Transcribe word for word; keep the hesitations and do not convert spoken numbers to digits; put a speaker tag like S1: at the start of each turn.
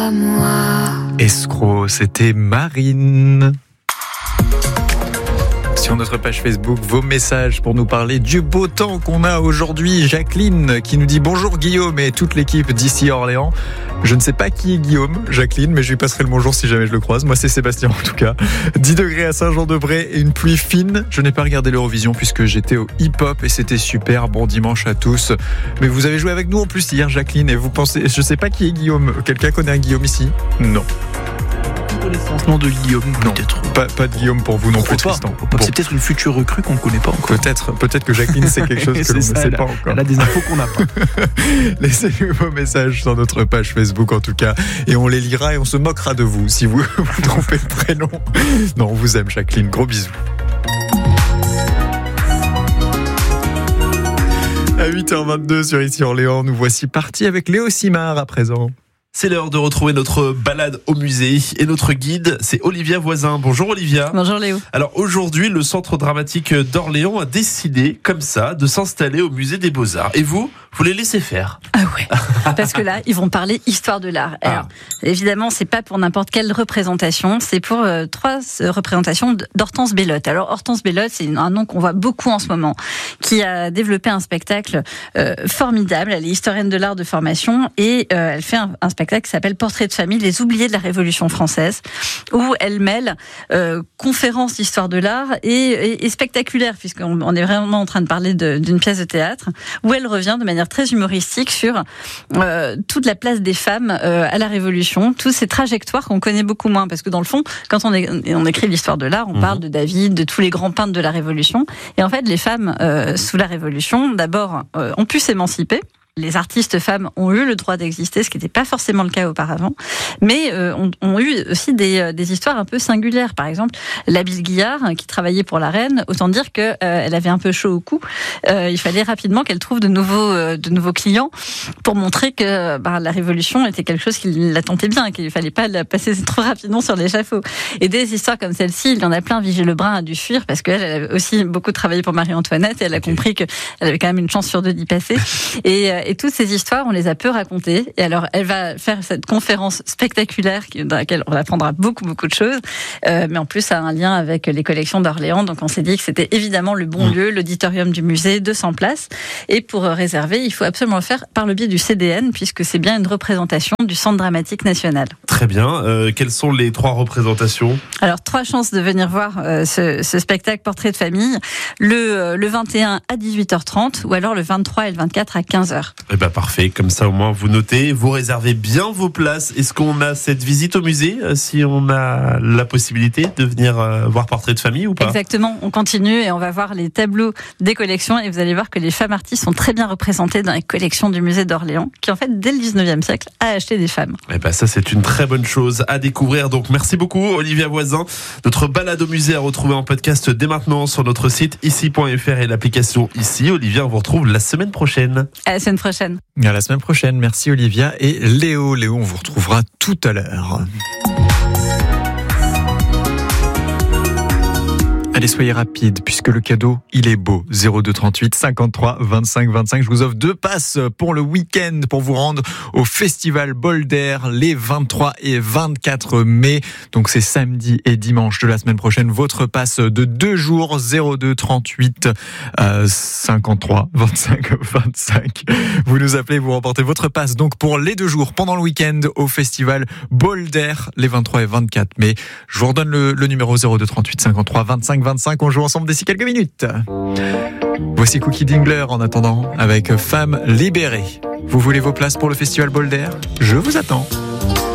S1: Escroc, c'était Marine. Sur notre page Facebook, vos messages pour nous parler du beau temps qu'on a aujourd'hui. Jacqueline qui nous dit bonjour Guillaume et toute l'équipe d'ici à Orléans. Je ne sais pas qui est Guillaume, Jacqueline, mais je lui passerai le bonjour si jamais je le croise. Moi, c'est Sébastien en tout cas. dix degrés à Saint-Jean-de-Bray et une pluie fine. Je n'ai pas regardé l'Eurovision puisque j'étais au hip-hop et c'était super. Bon dimanche à tous. Mais vous avez joué avec nous en plus hier, Jacqueline, et vous pensez... Je ne sais pas qui est Guillaume. Quelqu'un connaît un Guillaume ici ? Non.
S2: Nom de Guillaume, peut-être.
S1: Pas, pas de Guillaume pour vous non plus, Tristan.
S2: Bon. C'est peut-être une future recrue qu'on ne connaît pas encore.
S1: Peut-être, peut-être que Jacqueline sait quelque chose que l'on ne sait pas encore.
S2: Elle a des infos qu'on n'a pas.
S1: Laissez-nous vos messages sur notre page Facebook en tout cas, et on les lira et on se moquera de vous si vous vous trompez le prénom. Non, on vous aime Jacqueline, gros bisous. À huit heures vingt-deux sur Ici Orléans, nous voici partis avec Léo Simard à présent.
S3: C'est l'heure de retrouver notre balade au musée et notre guide, c'est Olivia Voisin. Bonjour Olivia.
S4: Bonjour Léo.
S3: Alors aujourd'hui, le Centre dramatique d'Orléans a décidé, comme ça, de s'installer au musée des Beaux-Arts. Et vous, vous les laissez faire ?
S4: Ah ouais, parce que là, ils vont parler histoire de l'art. Alors, ah. évidemment, c'est pas pour n'importe quelle représentation, c'est pour euh, trois représentations d'Hortense Bellotte. Alors Hortense Bellotte, c'est un nom qu'on voit beaucoup en ce moment, qui a développé un spectacle euh, formidable. Elle est historienne de l'art de formation et euh, elle fait un, un spectacle qui s'appelle Portrait de famille, les oubliés de la Révolution française, où elle mêle euh, conférences d'histoire de l'art et, et, et spectaculaire, puisqu'on on est vraiment en train de parler de, d'une pièce de théâtre, où elle revient de manière très humoristique sur euh, toute la place des femmes euh, à la Révolution, toutes ces trajectoires qu'on connaît beaucoup moins, parce que dans le fond, quand on, est, on écrit l'histoire de l'art, on mmh. parle de David, de tous les grands peintres de la Révolution, et en fait, les femmes euh, sous la Révolution, d'abord, euh, ont pu s'émanciper. Les artistes femmes ont eu le droit d'exister, ce qui n'était pas forcément le cas auparavant, mais euh, ont, ont eu aussi des, des histoires un peu singulières. Par exemple, Labille Guillard, qui travaillait pour la reine, autant dire que euh, elle avait un peu chaud au cou. Euh, il fallait rapidement qu'elle trouve de nouveaux, euh, de nouveaux clients pour montrer que bah, la Révolution était quelque chose qui la tentait bien, qu'il ne fallait pas la passer trop rapidement sur l'échafaud. Et des histoires comme celle-ci, il y en a plein. Vigée Lebrun a dû fuir parce qu'elle elle avait aussi beaucoup travaillé pour Marie-Antoinette et elle a okay. compris qu'elle avait quand même une chance sur deux d'y passer. Et Et toutes ces histoires, on les a peu racontées. Et alors, elle va faire cette conférence spectaculaire dans laquelle on apprendra beaucoup, beaucoup de choses. Euh, mais en plus, ça a un lien avec les collections d'Orléans. Donc, on s'est dit que c'était évidemment le bon mmh. lieu, l'auditorium du musée, deux cents places. Et pour réserver, il faut absolument le faire par le biais du C D N, puisque c'est bien une représentation du Centre dramatique national.
S3: Très bien. Euh, quelles sont les trois représentations ?
S4: Alors, trois chances de venir voir euh, ce, ce spectacle Portrait de famille. Le, euh, le vingt et un à dix-huit heures trente, ou alors le vingt-trois et le vingt-quatre à quinze heures.
S3: Eh ben parfait, comme ça au moins vous notez, vous réservez bien vos places. Est-ce qu'on a cette visite au musée, si on a la possibilité de venir voir Portrait de famille ou pas ?
S4: Exactement, on continue et on va voir les tableaux des collections et vous allez voir que les femmes artistes sont très bien représentées dans les collections du musée d'Orléans, qui en fait dès le dix-neuvième siècle a acheté des femmes.
S3: Eh ben ça c'est une très bonne chose à découvrir, donc merci beaucoup Olivia Voisin. Notre balade au musée à retrouver en podcast dès maintenant sur notre site ici point f r et l'application Ici. Olivia, on vous retrouve la semaine prochaine.
S4: À la semaine prochaine.
S1: À la semaine prochaine. Merci Olivia et Léo. Léo, on vous retrouvera tout à l'heure. Allez, soyez rapides, puisque le cadeau, il est beau. zéro deux trente-huit cinquante-trois vingt-cinq vingt-cinq. Je vous offre deux passes pour le week-end pour vous rendre au Festival Boulder les vingt-trois et vingt-quatre mai. Donc, c'est samedi et dimanche de la semaine prochaine. Votre passe de deux jours, zéro deux trente-huit cinquante-trois vingt-cinq vingt-cinq. Vous nous appelez, vous remportez votre passe donc pour les deux jours pendant le week-end au Festival Boulder les vingt-trois et vingt-quatre mai. Je vous redonne le, le numéro zéro deux trente-huit cinquante-trois vingt-cinq vingt-cinq, on joue ensemble d'ici quelques minutes. Voici Cookie Dingler en attendant avec Femme libérée. Vous voulez vos places pour le Festival Boulder ? Je vous attends.